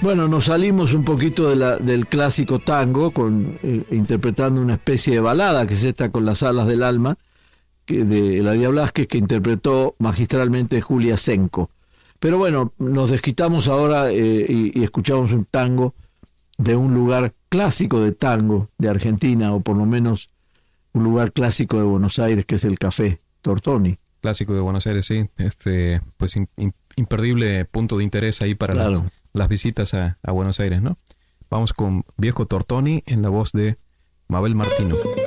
Bueno, nos salimos un poquito del clásico tango, interpretando una especie de balada, que es esta con las alas del alma, de Eladia Blasquez, que interpretó magistralmente Julia Senko. Pero bueno, nos desquitamos ahora y escuchamos un tango de un lugar clásico de tango de Argentina, o por lo menos un lugar clásico de Buenos Aires, que es el Café Tortoni. Clásico de Buenos Aires, sí. Pues imperdible punto de interés ahí para las visitas a Buenos Aires, ¿no? Vamos con Viejo Tortoni en la voz de Mabel Martino.